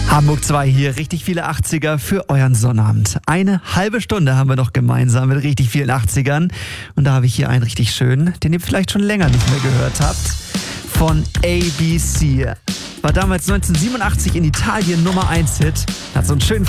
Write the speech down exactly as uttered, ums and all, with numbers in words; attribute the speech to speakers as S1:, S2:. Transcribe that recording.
S1: Hamburg zwei hier, richtig viele achtziger für euren Sonnabend. Eine halbe Stunde haben wir noch gemeinsam mit richtig vielen achtzigern. Und da habe ich hier einen richtig schönen, den ihr vielleicht schon länger nicht mehr gehört habt. Von A B C. War damals neunzehnhundertsiebenundachtzig in Italien Nummer eins Hit. Hat so einen schönen